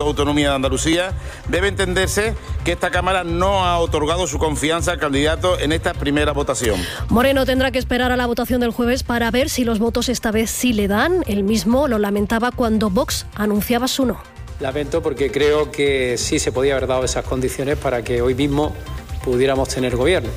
Autonomía de Andalucía, debe entenderse que esta Cámara no ha otorgado su confianza al candidato en esta primera votación. Moreno tendrá que esperar a la votación del jueves para ver si los votos esta vez sí le dan. Él mismo lo lamentaba cuando Vox anunciaba su no. Lamento porque creo que sí se podía haber dado esas condiciones para que hoy mismo pudiéramos tener gobierno.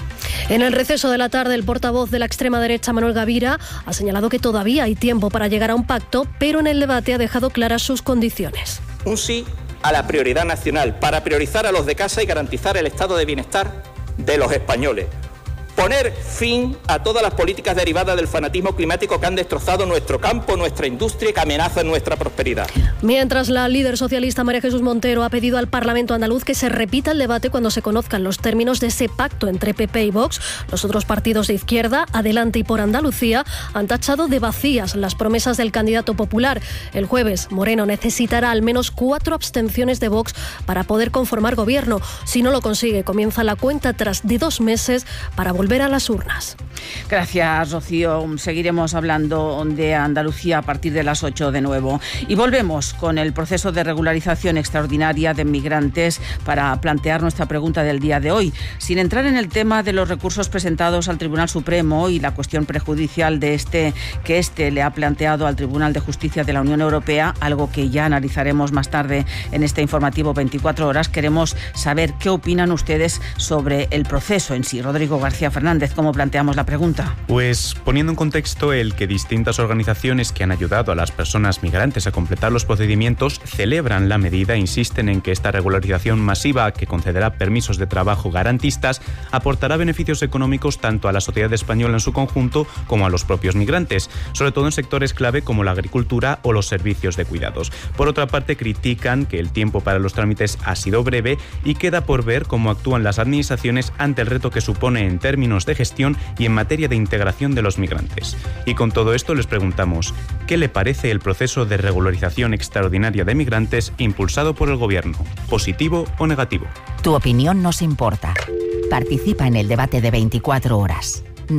En el receso de la tarde, el portavoz de la extrema derecha, Manuel Gavira, ha señalado que todavía hay tiempo para llegar a un pacto, pero en el debate ha dejado claras sus condiciones. Un sí a la prioridad nacional, para priorizar a los de casa y garantizar el estado de bienestar de los españoles. Poner fin a todas las políticas derivadas del fanatismo climático que han destrozado nuestro campo, nuestra industria y que amenazan nuestra prosperidad. Mientras, la líder socialista María Jesús Montero ha pedido al Parlamento andaluz que se repita el debate cuando se conozcan los términos de ese pacto entre PP y Vox. Los otros partidos de izquierda, Adelante y Por Andalucía, han tachado de vacías las promesas del candidato popular. El jueves, Moreno necesitará al menos 4 abstenciones de Vox para poder conformar gobierno. Si no lo consigue, comienza la cuenta atrás de 2 meses para volver a las urnas. Gracias, Rocío. Seguiremos hablando de Andalucía a partir de las 8 de nuevo. Y volvemos con el proceso de regularización extraordinaria de migrantes para plantear nuestra pregunta del día de hoy. Sin entrar en el tema de los recursos presentados al Tribunal Supremo y la cuestión prejudicial que le ha planteado al Tribunal de Justicia de la Unión Europea, algo que ya analizaremos más tarde en este informativo 24 horas, queremos saber qué opinan ustedes sobre el proceso en sí. Rodrigo García Fernández, ¿cómo planteamos la pregunta? Pues poniendo en contexto el que distintas organizaciones que han ayudado a las personas migrantes a completar los procedimientos celebran la medida e insisten en que esta regularización masiva, que concederá permisos de trabajo garantistas, aportará beneficios económicos tanto a la sociedad española en su conjunto como a los propios migrantes, sobre todo en sectores clave como la agricultura o los servicios de cuidados. Por otra parte, critican que el tiempo para los trámites ha sido breve y queda por ver cómo actúan las administraciones ante el reto que supone en términos de gestión y en materia de integración de los migrantes. Y con todo esto les preguntamos, ¿qué le parece el proceso de regularización extraordinaria de migrantes impulsado por el Gobierno? ¿Positivo o negativo? Tu opinión nos importa. Participa en el debate de 24 horas.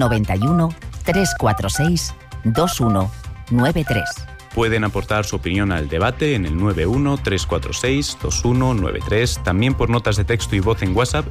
91 346 2193. Pueden aportar su opinión al debate en el 91-346-2193, también por notas de texto y voz en WhatsApp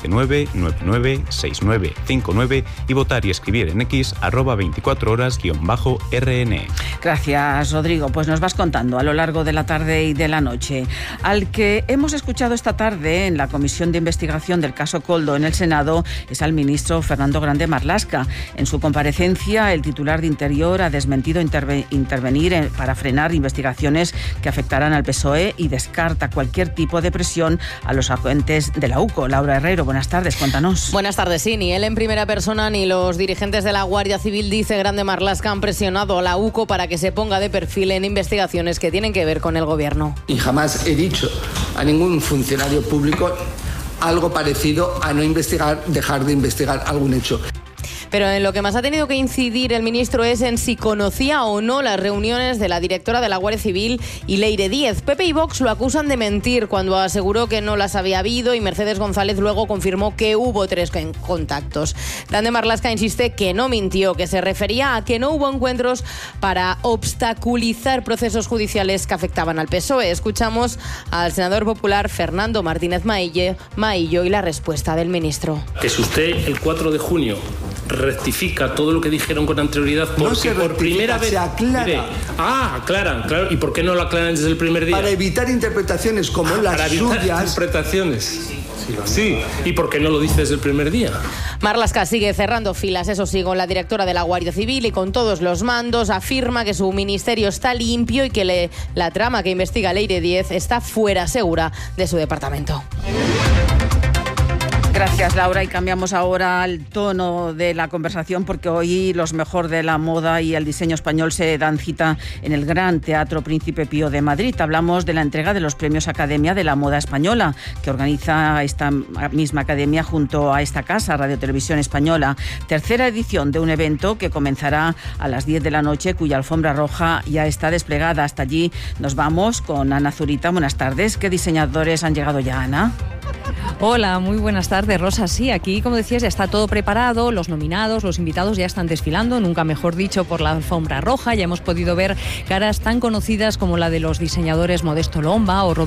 679-996959 y votar y escribir en X @24horas_RN. Gracias, Rodrigo. Pues nos vas contando a lo largo de la tarde y de la noche. Al que hemos escuchado esta tarde en la Comisión de Investigación del caso Koldo en el Senado es al ministro Fernando Grande Marlaska. En su comparecencia, el titular de Interior ha desmentido intervenir para frenar investigaciones que afectarán al PSOE y descarta cualquier tipo de presión a los agentes de la UCO. Laura Herrero, buenas tardes, cuéntanos. Buenas tardes, sí, ni él en primera persona ni los dirigentes de la Guardia Civil, dice Grande Marlaska, han presionado a la UCO para que se ponga de perfil en investigaciones que tienen que ver con el gobierno. Y jamás he dicho a ningún funcionario público algo parecido a no investigar, dejar de investigar algún hecho. Pero en lo que más ha tenido que incidir el ministro es en si conocía o no las reuniones de la directora de la Guardia Civil y Leire Díez. PP y Vox lo acusan de mentir cuando aseguró que no las había habido y Mercedes González luego confirmó que hubo 3 contactos. Grande Marlaska insiste que no mintió, que se refería a que no hubo encuentros para obstaculizar procesos judiciales que afectaban al PSOE. Escuchamos al senador popular Fernando Martínez Maillo y la respuesta del ministro. Que si usted el 4 de junio rectifica todo lo que dijeron con anterioridad, porque no se por primera vez se aclara. Mire, aclaran, claro. ¿Y por qué no lo aclaran desde el primer día? Para evitar interpretaciones como las para evitar suyas. Interpretaciones. Sí. ¿Y por qué no lo dice desde el primer día? Marlaska sigue cerrando filas, eso sí, con la directora de la Guardia Civil y con todos los mandos. Afirma que su ministerio está limpio y que la trama que investiga Leire Díez está fuera segura de su departamento. Gracias, Laura, y cambiamos ahora el tono de la conversación porque hoy los mejor de la moda y el diseño español se dan cita en el Gran Teatro Príncipe Pío de Madrid. Hablamos de la entrega de los premios Academia de la Moda Española, que organiza esta misma academia junto a esta casa, Radio Televisión Española. Tercera edición de un evento que comenzará a las 10 de la noche, cuya alfombra roja ya está desplegada. Hasta allí nos vamos con Ana Zurita. Buenas tardes. ¿Qué diseñadores han llegado ya, Ana? Hola, muy buenas tardes, Rosa. Sí, aquí, como decías, ya está todo preparado, los nominados, los invitados ya están desfilando, nunca mejor dicho, por la alfombra roja. Ya hemos podido ver caras tan conocidas como la de los diseñadores Modesto Lomba o